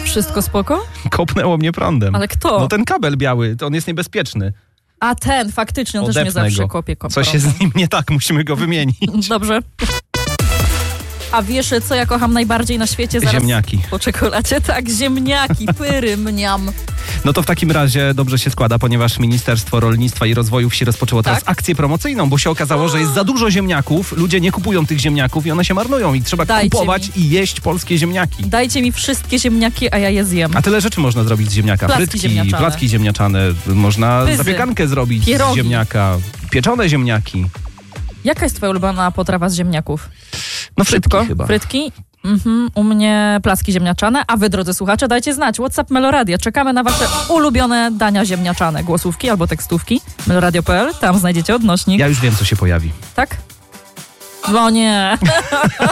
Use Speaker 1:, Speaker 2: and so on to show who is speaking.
Speaker 1: Wszystko spoko?
Speaker 2: Kopnęło mnie prądem.
Speaker 1: Ale kto?
Speaker 2: No ten kabel biały, to on jest niebezpieczny.
Speaker 1: A ten, faktycznie, on też mnie
Speaker 2: Odepnę
Speaker 1: zawsze
Speaker 2: go.
Speaker 1: kopie prądem.
Speaker 2: Coś jest z nim nie tak, musimy go wymienić.
Speaker 1: Dobrze. A wiesz, co ja kocham najbardziej na świecie? Zaraz
Speaker 2: Ziemniaki.
Speaker 1: po czekoladzie? Tak, ziemniaki, pyry, mniam.
Speaker 2: No to w takim razie dobrze się składa, ponieważ Ministerstwo Rolnictwa i Rozwoju Wsi rozpoczęło teraz akcję promocyjną, bo się okazało, że jest za dużo ziemniaków, ludzie nie kupują tych ziemniaków i one się marnują i trzeba kupować i jeść polskie ziemniaki.
Speaker 1: Dajcie mi wszystkie ziemniaki, a ja je zjem.
Speaker 2: A tyle rzeczy można zrobić z ziemniaka. Placki ziemniaczane, można zapiekankę zrobić z ziemniaka, pieczone ziemniaki.
Speaker 1: Jaka jest twoja ulubiona potrawa z ziemniaków?
Speaker 2: No frytki chyba.
Speaker 1: Frytki? U mnie placki ziemniaczane, a wy, drodzy słuchacze, dajcie znać. WhatsApp Meloradia. Czekamy na wasze ulubione dania ziemniaczane. Głosówki albo tekstówki. Meloradio.pl, tam znajdziecie odnośnik.
Speaker 2: Ja już wiem, co się pojawi.
Speaker 1: Tak? No nie.